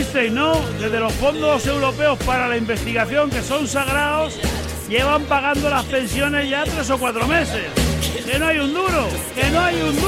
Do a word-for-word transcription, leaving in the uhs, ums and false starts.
visteis, ¿no? Desde los fondos europeos para la investigación, que son sagrados, llevan pagando las pensiones ya tres o cuatro meses. Que no hay un duro, que no hay un duro.